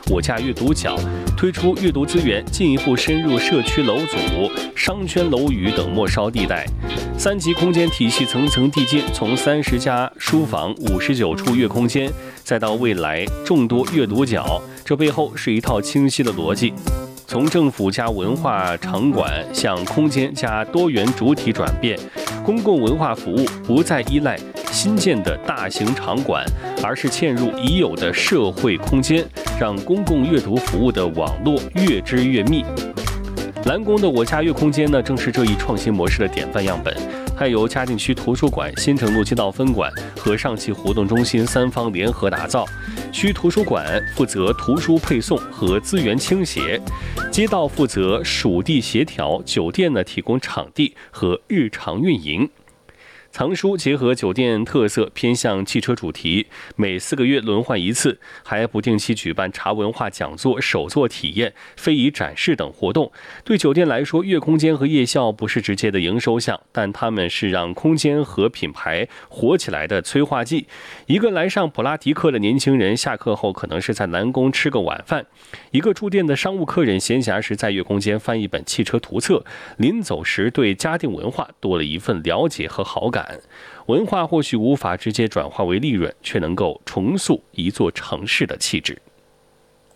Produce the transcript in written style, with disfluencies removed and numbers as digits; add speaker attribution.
Speaker 1: 我家阅读角推出阅读资源，进一步深入社区楼组、商圈楼宇等末梢地带。3级空间体系层层递进，从30家书房、59处阅空间，再到未来众多阅读角，这背后是一套清晰的逻辑。从政府加文化场馆向空间加多元主体转变，公共文化服务不再依赖新建的大型场馆，而是嵌入已有的社会空间，让公共阅读服务的网络越织越密。蓝宫的我家阅空间呢，正是这一创新模式的典范样本。它由嘉定区图书馆、新城路街道分馆和上汽活动中心3方联合打造。区图书馆负责图书配送和资源倾斜，街道负责属地协调，酒店呢提供场地和日常运营。藏书结合酒店特色，偏向汽车主题，每4个月轮换一次，还不定期举办茶文化讲座、手作体验、非遗展示等活动。对酒店来说，阅空间和夜校不是直接的营收项，但它们是让空间和品牌火起来的催化剂。一个来上普拉提课的年轻人，下课后可能是在蓝宫吃个晚饭；一个住店的商务客人，闲暇时在阅空间翻一本汽车图册，临走时对嘉定文化多了一份了解和好感。文化或许无法直接转化为利润，却能够重塑一座城市的气质。